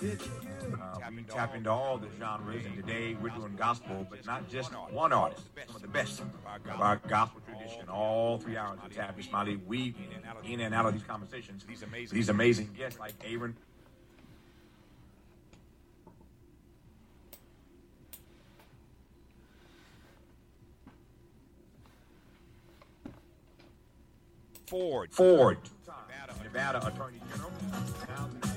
We tap into all the genres, and today we're doing gospel, but not just one artist, some of the best of our gospel tradition. All 3 hours with Tabby Smiley, weaving in and out of these conversations. These amazing guests like Aaron. Ford, Nevada Attorney General.